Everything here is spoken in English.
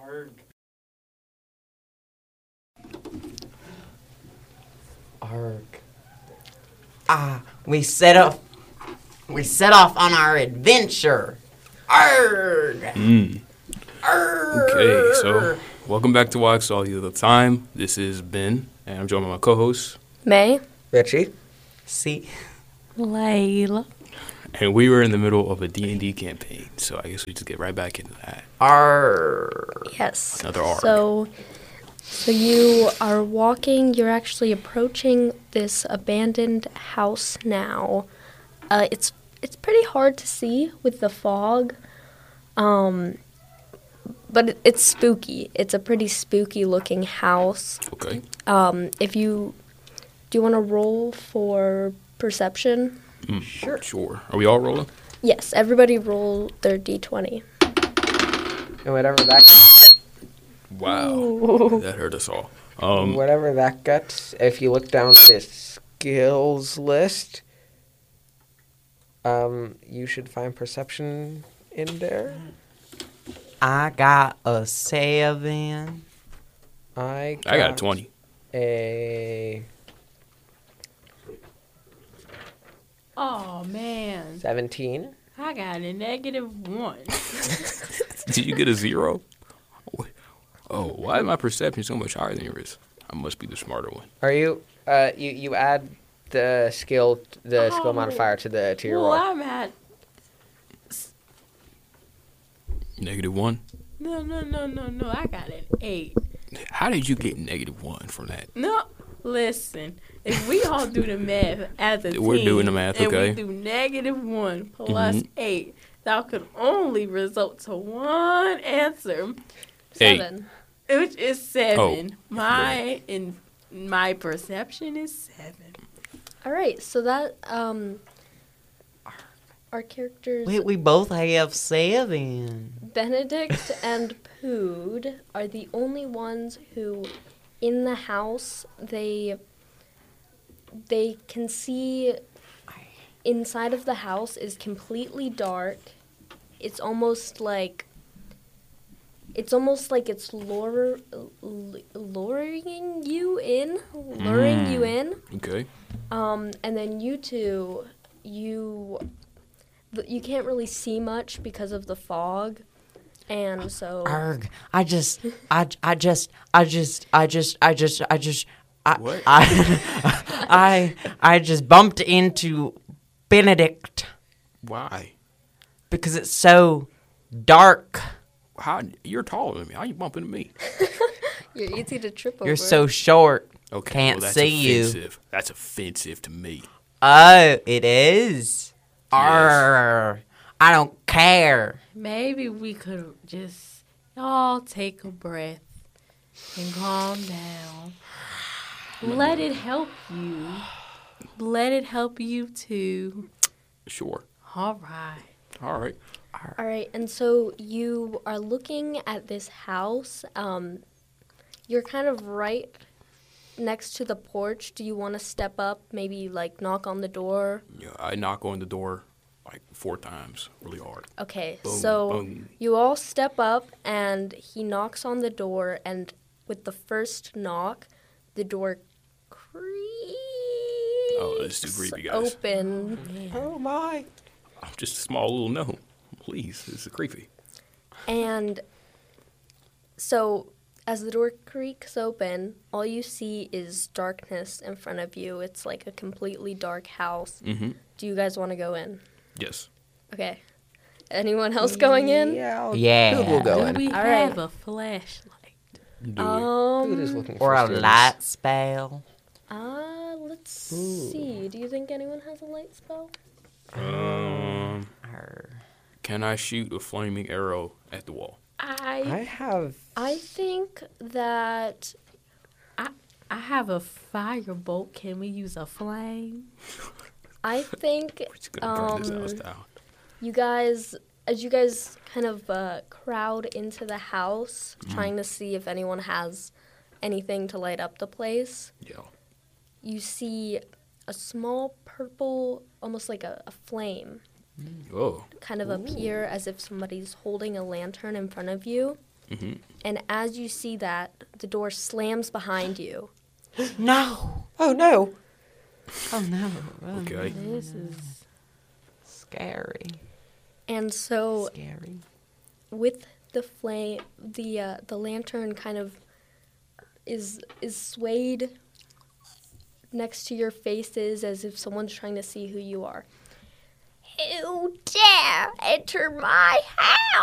Arg. We set off on our adventure. Arg. Arg. Okay, so welcome back to Why I Saw You the Time. This is Ben, and I'm joined by my co-host May. Richie. See? Layla. And we were in the middle of a D&D campaign, so I guess we just get right back into that. Arg. Yes. Another arg. So you are walking, you're actually approaching this abandoned house now. It's pretty hard to see with the fog. But it's spooky. It's a pretty spooky looking house. Okay. Do you want to roll for perception? Sure. Are we all rolling? Yes, everybody roll their d20. And whatever that Wow. That hurt us all. whatever that got, if you look down the skills list, you should find perception in there. I got a 7. I got a 20. A Oh, man. 17. I got a -1. Did you get a 0? Oh, why is my perception so much higher than yours? I must be the smarter one. Are you? You add the skill modifier to your Well, roll. I'm at... -1? No. I got an 8. How did you get -1 from that? No, listen. If we all do the math as a team... We're doing the math, okay. And we do -1 plus 8, that could only result to one answer, 7. which is 7. Oh. My perception is 7. All right, so that our characters Wait, we both have 7. Benedict and Pood are the only ones who, in the house, they can see inside of the house is completely dark. It's almost like it's luring you in. Okay. And then you two, you can't really see much because of the fog, and so. Arg! What? I just bumped into Benedict Why? because it's so dark. How? You're taller than me. How you bumping into me? You're easy to trip over. You're so short. Okay. Can't well, that's see offensive. That's offensive to me. Oh, it is. Arr! I don't care. Maybe we could just all take a breath and calm down. Let it help you. Let it help you too. Sure. All right. All right. All right, and so you are looking at this house. You're kind of right next to the porch. Do you want to step up, maybe like knock on the door? Yeah, I knock on the door like 4 times, really hard. Okay, Boom, so boom. you all step up, and he knocks on the door, and with the first knock, the door creaks Oh, that's too creepy, guys. open. Oh my! I'm just a small little gnome. Please, this is creepy. And so as the door creaks open, all you see is darkness in front of you. It's like a completely dark house. Mm-hmm. Do you guys want to go in? Yes. Okay. Anyone else going in? Yeah. Who will go Do in? we All have right. a flashlight? Do Who is looking Or for a students? light spell. Let's see. Do you think anyone has a light spell? Arr. Can I shoot a flaming arrow at the wall? I have. I think that I have a firebolt. Can we use a flame? I think We're just gonna burn this house down. you guys, as you guys kind of crowd into the house, trying to see if anyone has anything to light up the place, Yeah. you see a small purple, almost like a flame, Oh. kind of appear as if somebody's holding a lantern in front of you. Mm-hmm. And as you see that, the door slams behind you. No. Oh no! Oh, no. Okay. This is Scary. And so Scary. with the flame, the lantern kind of is swayed next to your faces as if someone's trying to see who you are. Who dare enter my house?